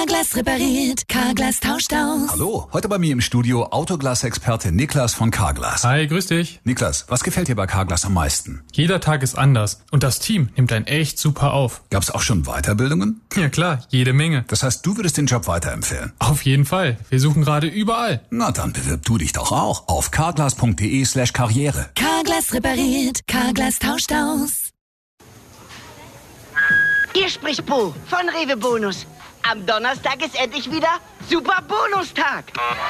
Carglass repariert, Carglass tauscht aus. Hallo, heute bei mir im Studio Autoglas-Experte Niklas von Carglass. Hi, grüß dich. Niklas, was gefällt dir bei Carglass am meisten? Jeder Tag ist anders und das Team nimmt einen echt super auf. Gab's auch schon Weiterbildungen? Ja klar, jede Menge. Das heißt, du würdest den Job weiterempfehlen? Auf jeden Fall. Wir suchen gerade überall. Na, dann bewirb du dich doch auch auf carglass.de/karriere. Carglass repariert, Carglass tauscht aus. Hier spricht Bo von Rewe Bonus. Am Donnerstag ist endlich wieder Super Bonustag.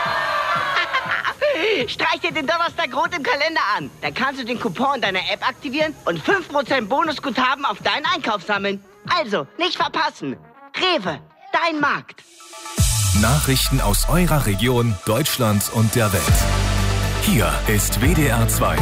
Streich dir den Donnerstag rot im Kalender an. Dann kannst du den Coupon in deiner App aktivieren und 5% Bonusguthaben auf deinen Einkauf sammeln. Also, nicht verpassen. Rewe, dein Markt. Nachrichten aus eurer Region, Deutschland und der Welt. Hier ist WDR 2.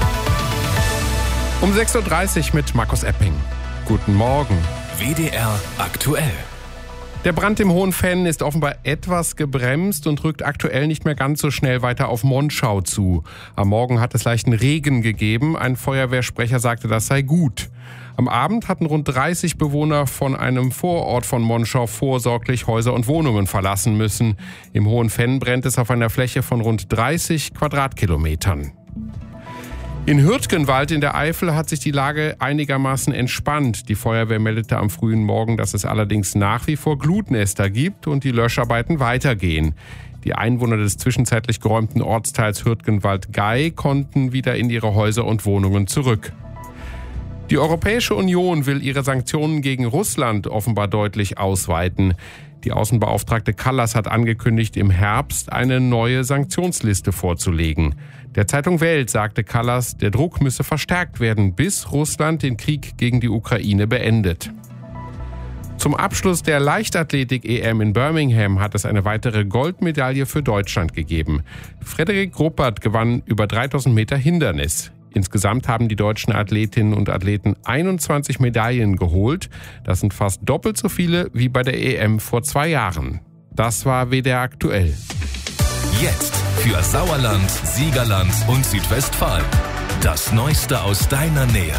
Um 6.30 Uhr mit Markus Epping. Guten Morgen. WDR aktuell. Der Brand im Hohenfenn ist offenbar etwas gebremst und rückt aktuell nicht mehr ganz so schnell weiter auf Monschau zu. Am Morgen hat es leichten Regen gegeben. Ein Feuerwehrsprecher sagte, das sei gut. Am Abend hatten rund 30 Bewohner von einem Vorort von Monschau vorsorglich Häuser und Wohnungen verlassen müssen. Im Hohenfenn brennt es auf einer Fläche von rund 30 Quadratkilometern. In Hürtgenwald in der Eifel hat sich die Lage einigermaßen entspannt. Die Feuerwehr meldete am frühen Morgen, dass es allerdings nach wie vor Glutnester gibt und die Löscharbeiten weitergehen. Die Einwohner des zwischenzeitlich geräumten Ortsteils Hürtgenwald-Gei konnten wieder in ihre Häuser und Wohnungen zurück. Die Europäische Union will ihre Sanktionen gegen Russland offenbar deutlich ausweiten. Die Außenbeauftragte Kallas hat angekündigt, im Herbst eine neue Sanktionsliste vorzulegen. Der Zeitung Welt sagte Kallas, der Druck müsse verstärkt werden, bis Russland den Krieg gegen die Ukraine beendet. Zum Abschluss der Leichtathletik-EM in Birmingham hat es eine weitere Goldmedaille für Deutschland gegeben. Frederik Ruppert gewann über 3000 Meter Hindernis. Insgesamt haben die deutschen Athletinnen und Athleten 21 Medaillen geholt. Das sind fast doppelt so viele wie bei der EM vor 2 Jahren. Das war WDR aktuell. Jetzt für Sauerland, Siegerland und Südwestfalen. Das Neueste aus deiner Nähe.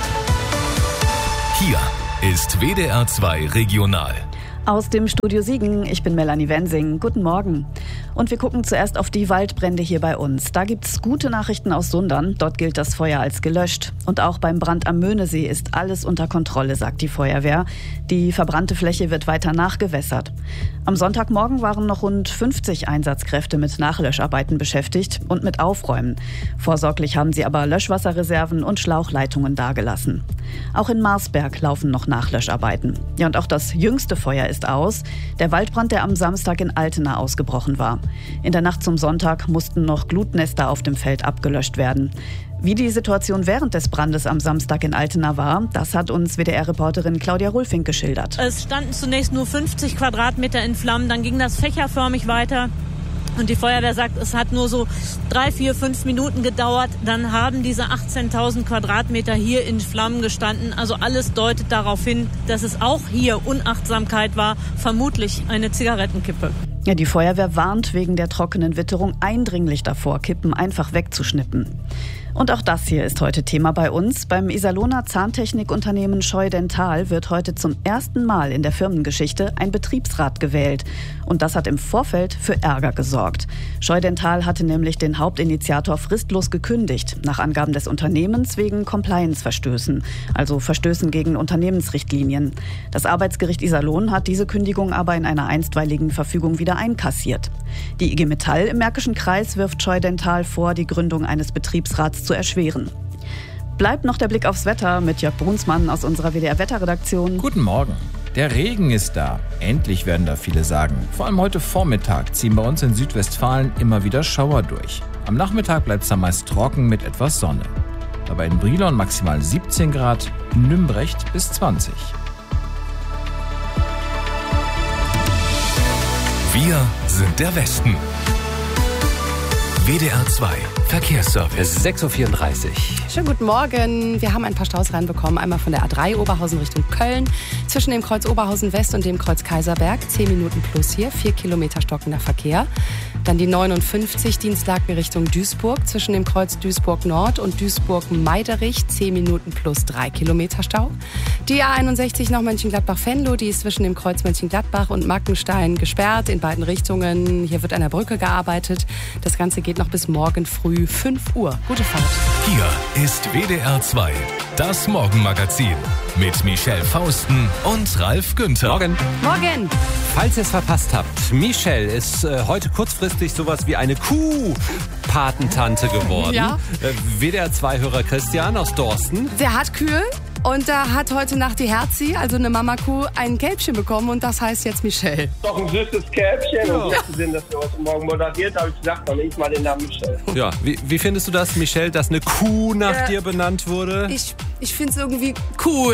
Hier ist WDR 2 Regional. Aus dem Studio Siegen, ich bin Melanie Wensing. Guten Morgen. Und wir gucken zuerst auf die Waldbrände hier bei uns. Da gibt's gute Nachrichten aus Sundern. Dort gilt das Feuer als gelöscht. Und auch beim Brand am Möhnesee ist alles unter Kontrolle, sagt die Feuerwehr. Die verbrannte Fläche wird weiter nachgewässert. Am Sonntagmorgen waren noch rund 50 Einsatzkräfte mit Nachlöscharbeiten beschäftigt und mit Aufräumen. Vorsorglich haben sie aber Löschwasserreserven und Schlauchleitungen dagelassen. Auch in Marsberg laufen noch Nachlöscharbeiten. Ja, und auch das jüngste Feuer ist aus. Der Waldbrand, der am Samstag in Altena ausgebrochen war. In der Nacht zum Sonntag mussten noch Glutnester auf dem Feld abgelöscht werden. Wie die Situation während des Brandes am Samstag in Altena war, das hat uns WDR-Reporterin Claudia Rulfink geschildert. Es standen zunächst nur 50 Quadratmeter in Flammen, dann ging das fächerförmig weiter. Und die Feuerwehr sagt, es hat nur so 3, 4, 5 Minuten gedauert. Dann haben diese 18.000 Quadratmeter hier in Flammen gestanden. Also alles deutet darauf hin, dass es auch hier Unachtsamkeit war, vermutlich eine Zigarettenkippe. Ja, die Feuerwehr warnt wegen der trockenen Witterung eindringlich davor, Kippen einfach wegzuschnippen. Und auch das hier ist heute Thema bei uns. Beim Iserlohner Zahntechnikunternehmen Scheu Dental wird heute zum ersten Mal in der Firmengeschichte ein Betriebsrat gewählt. Und das hat im Vorfeld für Ärger gesorgt. Scheu Dental hatte nämlich den Hauptinitiator fristlos gekündigt, nach Angaben des Unternehmens wegen Compliance-Verstößen, also Verstößen gegen Unternehmensrichtlinien. Das Arbeitsgericht Iserlohn hat diese Kündigung aber in einer einstweiligen Verfügung wieder einkassiert. Die IG Metall im Märkischen Kreis wirft Scheu Dental vor, die Gründung eines Betriebsrats zu erschweren. Bleibt noch der Blick aufs Wetter mit Jörg Brunsmann aus unserer WDR-Wetterredaktion. Guten Morgen. Der Regen ist da. Endlich werden da viele sagen. Vor allem heute Vormittag ziehen bei uns in Südwestfalen immer wieder Schauer durch. Am Nachmittag bleibt es dann meist trocken mit etwas Sonne. Dabei in Brilon maximal 17 Grad, in Nümbrecht bis 20. Wir sind der Westen. WDR 2 Verkehrsservice. 6.34 Uhr. Schönen guten Morgen. Wir haben ein paar Staus reinbekommen. Einmal von der A3 Oberhausen Richtung Köln. Zwischen dem Kreuz Oberhausen West und dem Kreuz Kaiserberg. 10 Minuten plus hier. 4 Kilometer stockender Verkehr. Dann die 59 Dienstlaken Richtung Duisburg zwischen dem Kreuz Duisburg Nord und Duisburg-Meiderich 10 Minuten plus 3 Kilometer Stau. Die A61 nach Mönchengladbach-Venlo, die ist zwischen dem Kreuz Mönchengladbach und Mackenstein gesperrt in beiden Richtungen. Hier wird an der Brücke gearbeitet. Das Ganze geht noch bis morgen früh 5 Uhr. Gute Fahrt. Hier ist WDR 2, das Morgenmagazin mit Michelle Fausten und Ralf Günther. Morgen. Morgen. Falls ihr es verpasst habt, Michelle ist heute kurzfristig sowas wie eine Kuh-Patentante geworden. Ja. WDR 2-Hörer Christian aus Dorsten. Der hat Kühe. Und da hat heute Nacht die Herzi, also eine Mama-Kuh, ein Kälbchen bekommen und das heißt jetzt Michelle. Doch ein süßes Kälbchen. Ja. Und jetzt sind, dass wir heute Morgen moderiert, habe ich gesagt, dann nehme ich mal den Namen Michelle. Ja, wie findest du das, Michelle, dass eine Kuh nach dir benannt wurde? Ich finde es irgendwie cool.